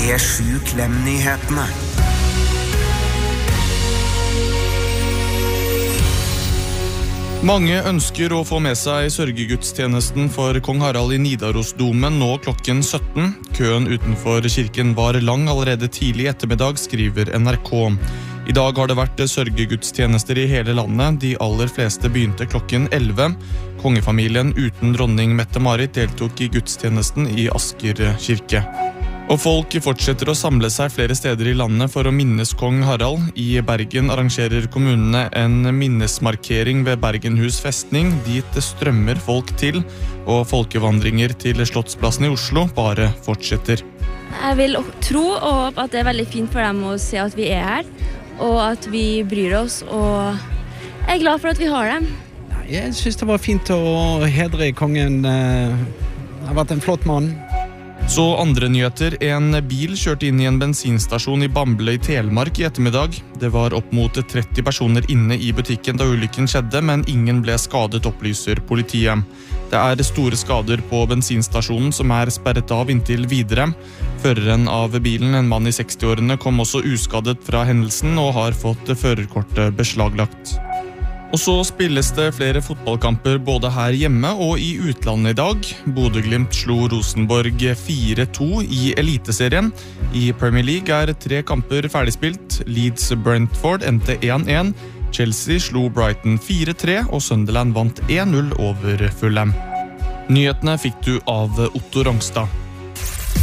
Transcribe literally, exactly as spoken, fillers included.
P sju Klem-nyhetene. Mange ønsker å få med seg sørgegudstjenesten for kong Harald i Nidarosdomen nå klokken sytten. Køen utenfor kirken var lang allerede tidlig ettermiddag, skriver N R K. I dag har det vært sørgegudstjenester i hele landet. De aller fleste begynte klokken elleve. Kongefamilien uten dronning Mette-Marit deltok i gudstjenesten i Asker kirke. Og folk fortsetter å samle seg flere steder i landet for å minnes kong Harald. I Bergen arrangerer kommunene en minnesmarkering ved Bergenhus festning. Dit strømmer folk til, og folkevandringer til Slottsplassen i Oslo bare fortsetter. Jeg vil tro og håpe at det er veldig fint for dem å se at vi er her, og at vi bryr oss, og jeg er glad for at vi har dem. Jeg synes det var fint å hedre kongen. Det har vært en flott mann. Så andre nyheter. En bil kjørte inn i en bensinstasjon i Bamble i Telemark i ettermiddag. Det var opp mot tretti personer inne i butikken da ulykken skjedde, men ingen ble skadet, opplyser politiet. Det er store skader på bensinstasjonen som er sperret av inntil videre. Føreren av bilen, en mann i sekstiårene, kom også uskadet fra hendelsen og har fått førerkortet beslaglagt. Og så spilles det flere fotballkamper både her hjemme og i utlandet i dag. Bodø/Glimt slo Rosenborg fire to i Eliteserien. I Premier League er tre kamper ferdigspilt. Leeds-Brentford endte én én. Chelsea slo Brighton fire tre, og Sunderland vant én null over Fulham. Nyhetene fikk du av Otto Rongstad.